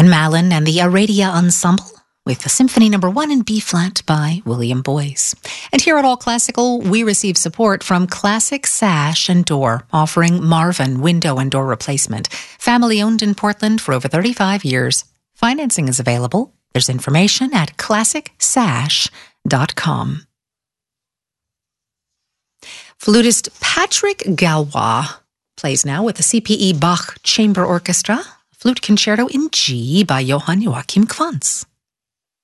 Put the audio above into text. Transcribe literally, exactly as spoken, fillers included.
Van Malen and the Aradia Ensemble with Symphony Number One in B-flat by William Boyce. And here at All Classical, we receive support from Classic Sash and Door, offering Marvin window and door replacement. Family-owned in Portland for over thirty-five years. Financing is available. There's information at classic sash dot com. Flutist Patrick Galois plays now with the C P E Bach Chamber Orchestra, Flute Concerto in G by Johann Joachim Quantz.